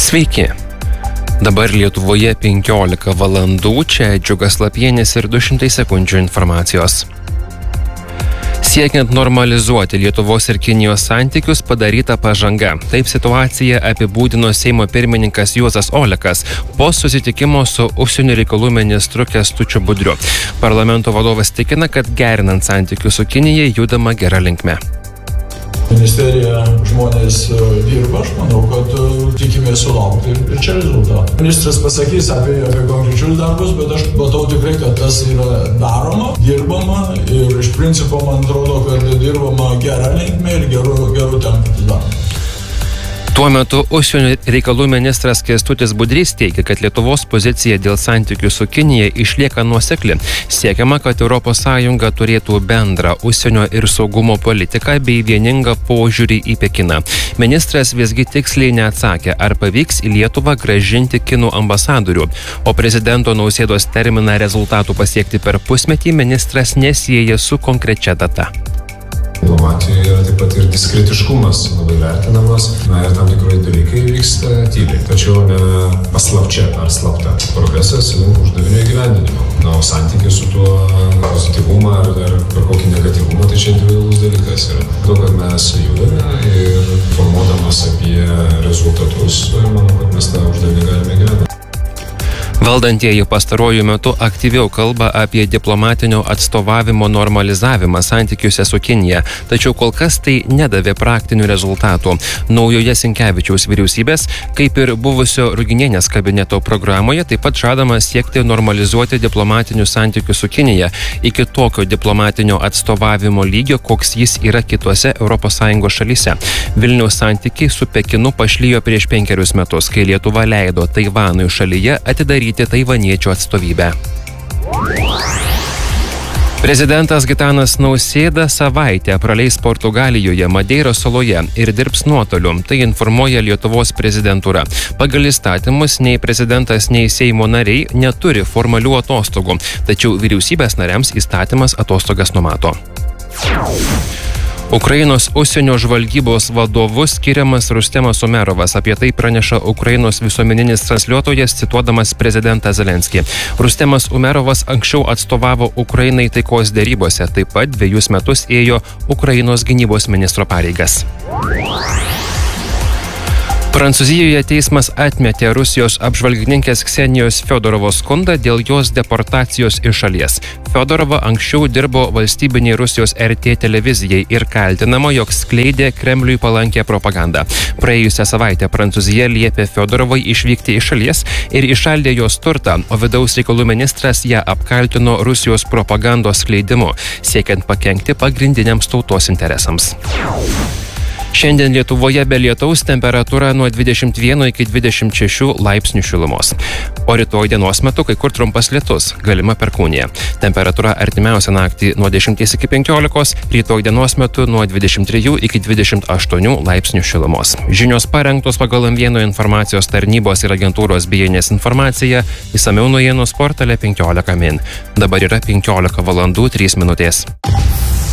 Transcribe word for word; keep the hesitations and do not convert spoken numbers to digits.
Sveiki. Dabar Lietuvoje penkiolika valandų, čia Džiugas Lapienis ir du šimtai sekundžių informacijos. Siekiant normalizuoti Lietuvos ir Kinijos santykius padaryta pažanga. Taip situaciją apibūdino Seimo pirmininkas Juozas Olekas po susitikimo su užsienio reikalų ministru Kęstučiu Budriu. Parlamento vadovas tikina, kad gerinant santykius su Kinija judama gera linkme. Ministerija žmonės dirba, aš manau, kad tikimės sulaukti ir čia rezultatą. Ministras pasakys apie, apie konkrečius darbus, bet aš matau tikrai, kad tas yra daroma, dirbama ir iš principo man atrodo, kad dirbama gera linkme ir geru, geru tempu daroma. Tuo metu užsienio reikalų ministras Kęstutis Budrys teigia, kad Lietuvos pozicija dėl santykių su Kinija išlieka nuosekli. Siekiama, kad Europos Sąjunga turėtų bendrą užsienio ir saugumo politiką bei vieningą požiūrį į Pekiną. Ministras visgi tiksliai neatsakė, ar pavyks į Lietuvą grąžinti kinų ambasadorių, o prezidento Nausėdos terminą rezultatų pasiekti per pusmetį ministras nesieja su konkrečia data. Diplomatijoje yra taip pat ir diskretiškumas labai vertinamas, na ir tam tikrai dalykai vyksta tyliai, tačiau ne paslapčia ar slapta. Progresas link uždavinio įgyvendinimo. Na, o santykis su tuo pozityvumą ar, ar kokį negatyvumą, tai čia individualus dalykas yra. Daug, kad mes judame ir formuodamas apie rezultatus, manau, kad mes tą uždavinį galime įgyvendinti. Valdantieji pastaruoju metu aktyviau kalba apie diplomatinio atstovavimo normalizavimą santykiuose su Kinija, tačiau kol kas tai nedavė praktinių rezultatų. Naujoje Sinkevičiaus vyriausybės, kaip ir buvusio Ruginienės kabineto programoje, taip pat žadama siekti normalizuoti diplomatinius santykius su Kinija iki tokio diplomatinio atstovavimo lygio, koks jis yra kitose Europos Sąjungos šalyse. Vilniaus santykiai su Pekinu pašlijo prieš penkerius metus, kai Lietuva leido Taivanui šalyje atidaryti taivaniečių atstovybę. Prezidentas Gitanas Nausėda savaitę praleis Portugalijoje, Madeiros saloje ir dirbs nuotoliu. Tai informuoja Lietuvos prezidentūra. Pagal įstatymus nei prezidentas, nei Seimo nariai neturi formalių atostogų, tačiau vyriausybės nariams įstatymas atostogas numato. Ukrainos užsienio žvalgybos vadovu skiriamas Rustemas Umerovas. Apie tai praneša Ukrainos visuomeninis transliuotojas, cituodamas prezidentą Zelenskį. Rustemas Umerovas anksčiau atstovavo Ukrainai taikos derybose, taip pat dviejus metus ėjo Ukrainos gynybos ministro pareigas. Prancūzijoje teismas atmetė Rusijos apžvalgininkės Ksenijos Fiodorovos skundą dėl jos deportacijos iš šalies. Fiodorova anksčiau dirbo valstybiniai Rusijos R T televizijai ir kaltinama, jog skleidė Kremliui palankę propagandą. Praėjusią savaitę Prancūzija liepė Fiodorovai išvykti iš šalies ir įšaldė jos turtą, o vidaus reikalų ministras ją apkaltino Rusijos propagandos skleidimu, siekiant pakenkti pagrindiniams tautos interesams. Šiandien Lietuvoje be lietaus, temperatūra nuo dvidešimt vieno iki dvidešimt šešių laipsnių šilumos. O rytoj dienos metu kai kur trumpas lietus, galima perkūnija. Temperatūra artimiausią naktį nuo dešimties iki penkiolikos, rytoj dienos metu nuo dvidešimt trijų iki dvidešimt aštuonių laipsnių šilumos. Žinios parengtos pagal M vieno informacijos tarnybos ir agentūros B N S informaciją, išsamiau naujienų portale penkiolika min. Dabar yra penkiolika valandų trys minutės.